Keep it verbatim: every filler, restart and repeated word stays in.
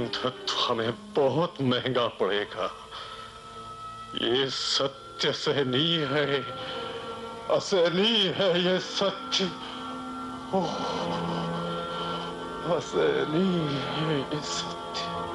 अंधत्व हमें बहुत महंगा पड़ेगा। ये सत्य सहनीय है, असहनीय है ये सत्य। ओह, असहनीय है ये सत्य।